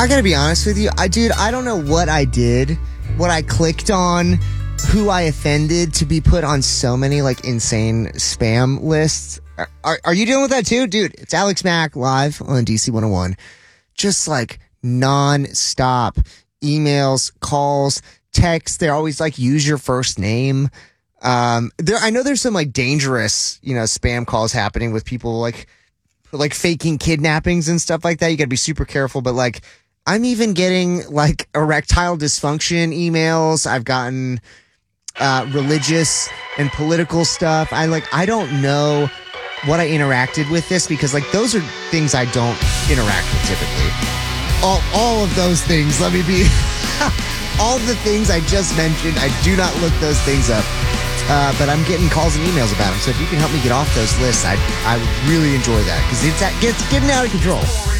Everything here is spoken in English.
I gotta be honest with you. I don't know what I did, what I clicked on, who I offended to be put on so many like insane spam lists. Are you dealing with that too? Dude, it's Alex Mack live on DC 101. Just like non-stop emails, calls, texts. They're always like, use your first name. I know there's some like dangerous, spam calls happening with people like faking kidnappings and stuff like that. You gotta be super careful, but like, I'm even getting like erectile dysfunction emails. I've gotten, religious and political stuff. I don't know what I interacted with this because like those are things I don't interact with typically. All of those things, let me be, all the things I just mentioned, I do not look those things up. But I'm getting calls and emails about them. So if you can help me get off those lists, I would really enjoy that because it's getting out of control.